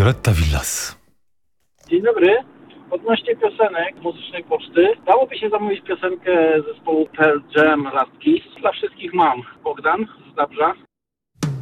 Violetta Villas. Dzień dobry. Odnośnie piosenek muzycznej poczty, dałoby się zamówić piosenkę zespołu Pearl Jam Last Kiss. Dla wszystkich mam. Bogdan z Zabrza.